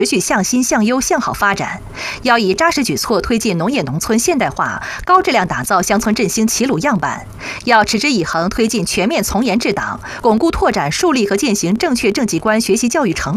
持续向新、向优、向好发展，要以扎实举措推进农业农村现代化，高质量打造乡村振兴齐鲁样板。要持之以恒推进全面从严治党，巩固拓展树立和践行正确政绩观学习教育成